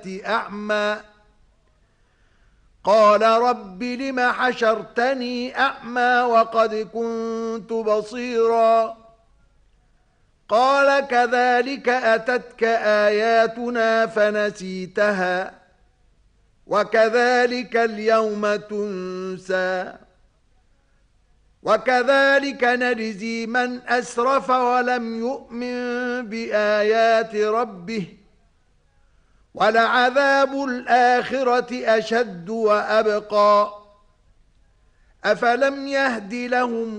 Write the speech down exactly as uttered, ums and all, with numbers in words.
أعمى قال رب لم حشرتني أعمى وقد كنت بصيرا قال كذلك أتتك آياتنا فنسيتها وكذلك اليوم تنسى وكذلك نجزي من أسرف ولم يؤمن بآيات ربه ولعذاب الآخرة أشد وأبقى أفلم يهد لهم